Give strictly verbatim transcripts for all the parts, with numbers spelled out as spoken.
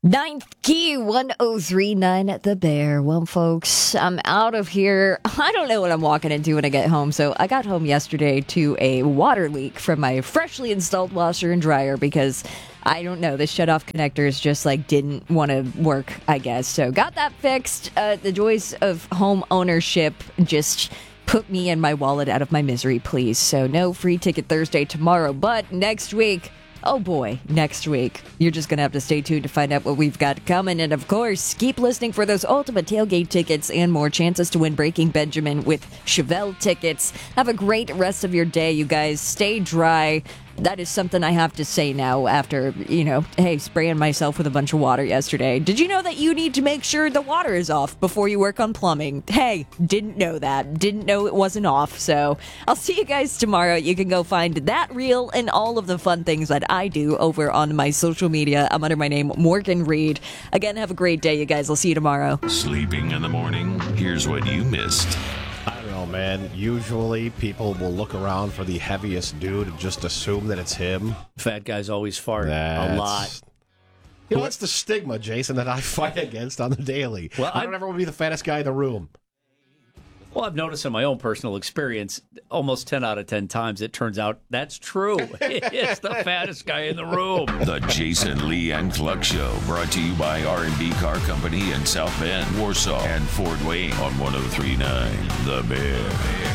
Ninth Key, one oh three point nine at The Bear. Well, folks, I'm out of here. I don't know what I'm walking into when I get home. So I got home yesterday to a water leak from my freshly installed washer and dryer because, I don't know, the shut-off connectors just, like, didn't want to work, I guess. So got that fixed. Uh, the joys of home ownership just put me and my wallet out of my misery, please. So no free ticket Thursday tomorrow, but next week... Oh boy, next week. You're just going to have to stay tuned to find out what we've got coming. And of course, keep listening for those Ultimate Tailgate tickets and more chances to win Breaking Benjamin with Chevelle tickets. Have a great rest of your day, you guys. Stay dry. That is something I have to say now after, you know, hey, spraying myself with a bunch of water yesterday. Did you know that you need to make sure the water is off before you work on plumbing? Hey, didn't know that. Didn't know it wasn't off. So I'll see you guys tomorrow. You can go find that reel and all of the fun things that I do over on my social media. I'm under my name, Morgan Reed. Again, have a great day, you guys. I'll see you tomorrow. Sleeping in the morning? Here's what you missed. Oh man, usually people will look around for the heaviest dude and just assume that it's him. Fat guys always fart That's, a lot. You know, that's the stigma, Jason, that I fight against on the daily. Well, I don't I'm, ever want to be the fattest guy in the room. Well, I've noticed in my own personal experience, almost ten out of ten times, it turns out that's true. It's the fattest guy in the room. The Jason Lee and Cluck Show, brought to you by R and B Car Company in South Bend, Warsaw, and Fort Wayne on one oh three point nine The Bear.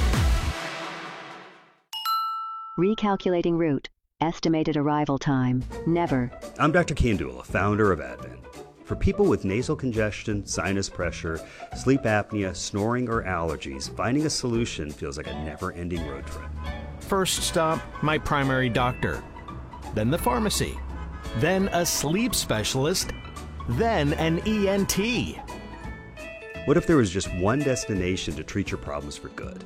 Recalculating route. Estimated arrival time. Never. I'm Doctor Kandula, founder of Advent. For people with nasal congestion, sinus pressure, sleep apnea, snoring, or allergies, finding a solution feels like a never-ending road trip. First stop, my primary doctor. Then the pharmacy. Then a sleep specialist. Then an E N T. What if there was just one destination to treat your problems for good?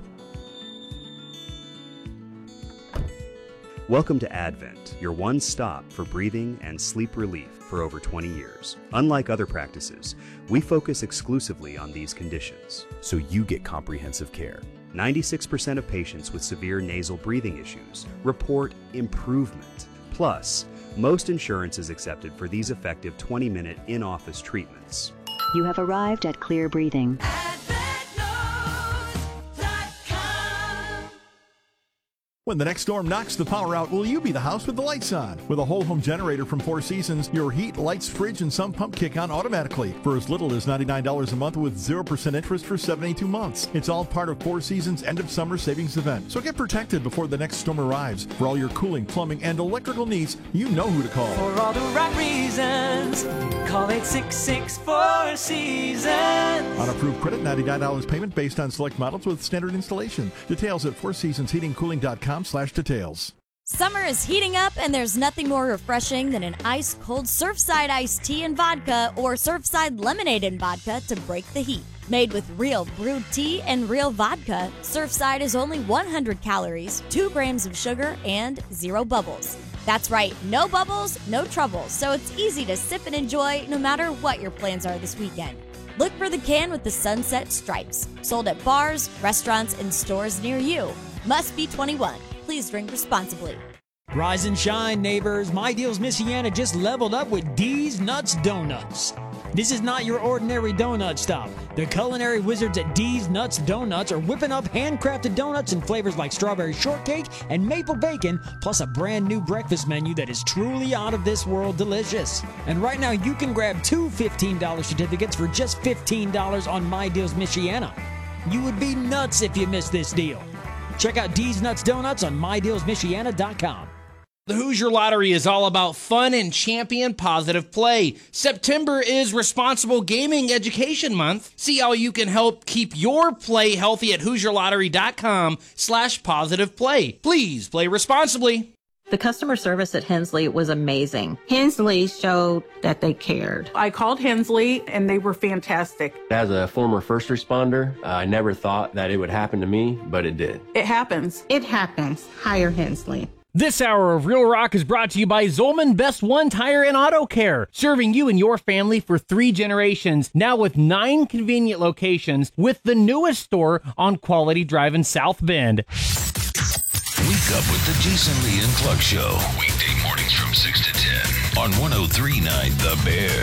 Welcome to Advent, your one stop for breathing and sleep relief for over twenty years. Unlike other practices, we focus exclusively on these conditions, so you get comprehensive care. ninety-six percent of patients with severe nasal breathing issues report improvement. Plus, most insurance is accepted for these effective twenty-minute in-office treatments. You have arrived at Clear Breathing. When the next storm knocks the power out, will you be the house with the lights on? With a whole home generator from Four Seasons, your heat, lights, fridge, and sump pump kick on automatically for as little as ninety-nine dollars a month with zero percent interest for seventy-two months. It's all part of Four Seasons' end of summer savings event. So get protected before the next storm arrives. For all your cooling, plumbing, and electrical needs, you know who to call. For all the right reasons, call eight six six, four seasons. On approved credit, ninety-nine dollars payment based on select models with standard installation. Details at four seasons heating cooling dot com slash details. Summer is heating up, and there's nothing more refreshing than an ice-cold Surfside iced tea and vodka or Surfside lemonade and vodka to break the heat. Made with real brewed tea and real vodka, Surfside is only one hundred calories, two grams of sugar, and zero bubbles. That's right, no bubbles, no trouble, so it's easy to sip and enjoy no matter what your plans are this weekend. Look for the can with the sunset stripes, sold at bars, restaurants, and stores near you. Must be twenty-one. Please drink responsibly. Rise and shine, neighbors. My Deals Michiana just leveled up with D's Nuts Donuts. This is not your ordinary donut stop. The culinary wizards at D's Nuts Donuts are whipping up handcrafted donuts in flavors like strawberry shortcake and maple bacon, plus a brand new breakfast menu that is truly out of this world delicious. And right now you can grab two fifteen dollars certificates for just fifteen dollars on My Deals Michiana. You would be nuts if you missed this deal. Check out D's Nuts Donuts on my deals michiana dot com. The Hoosier Lottery is all about fun and champion positive play. September is Responsible Gaming Education Month. See how you can help keep your play healthy at hoosier lottery dot com slash positive play. Please play responsibly. The customer service at Hensley was amazing. Hensley showed that they cared. I called Hensley, and they were fantastic. As a former first responder, uh, I never thought that it would happen to me, but it did. It happens. It happens. Hire Hensley. This hour of Real Rock is brought to you by Zolman Best One Tire and Auto Care, serving you and your family for three generations, now with nine convenient locations, with the newest store on Quality Drive in South Bend. Wake up with the Jason Lee and Cluck Show. Weekday mornings from six to ten on one oh three point nine The Bear.